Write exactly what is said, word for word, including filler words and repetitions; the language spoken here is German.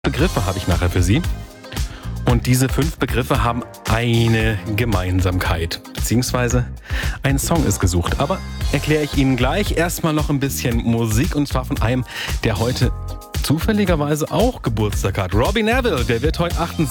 Begriffe habe ich nachher für Sie. Und diese fünf Begriffe haben eine Gemeinsamkeit, beziehungsweise ein Song ist gesucht. Aber erkläre ich Ihnen gleich. Erstmal noch ein bisschen Musik, und zwar von einem, der heute zufälligerweise auch Geburtstag hat. Robbie Nevil, der wird heute achtundsechzig.